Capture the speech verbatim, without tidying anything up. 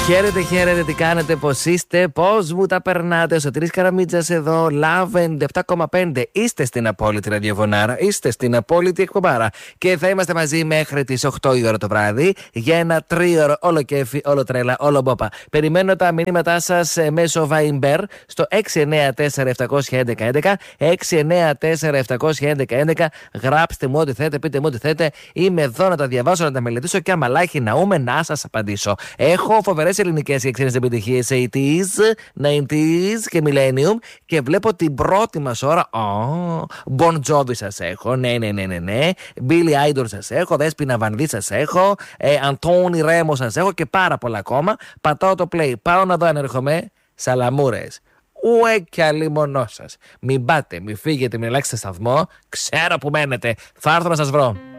Χαίρετε, χαίρετε, τι κάνετε, πώς είστε, πώς μου τα περνάτε. Ο Σωτήρης Καραμίτσας εδώ, Love ενενήντα επτά κόμμα πέντε. Είστε στην απόλυτη ραδιοφωνάρα, είστε στην απόλυτη εκπομπάρα. Και θα είμαστε μαζί μέχρι τις οκτώ η ώρα το βράδυ για ένα τρίωρο όλο κέφι, όλο τρέλα, όλο μπόπα. Περιμένω τα μηνύματά σας μέσω Viber στο έξι εννέα τέσσερα επτά ένα ένα ένα, έξι εννέα τέσσερα επτά ένα ένα ένα. Γράψτε μου ό,τι θέτε, πείτε μου ό,τι θέτε. Είμαι εδώ να τα διαβάσω, να τα μελετήσω και άμα λάχει ναούμε να σας απαντήσω. Έχω φοβερές ελληνικές και ξένες επιτυχίες ογδόντα, ενενήντα και Millennium και βλέπω την πρώτη μας ώρα. Oh, Bon Jovi σας έχω, ναι, ναι, ναι, ναι, ναι. Billy Idol σας έχω, Δέσποινα Βανδύ σας έχω, ε, Αντώνη Ρέμο σας έχω και πάρα πολλά ακόμα. Πατάω το play, πάω να δω αν έρχομαι. Σαλαμούρες. Ουε κι αλλήμονό σας. Μην πάτε, μην φύγετε, μην αλλάξετε σταθμό. Ξέρω που μένετε. Θα έρθω να σας βρω.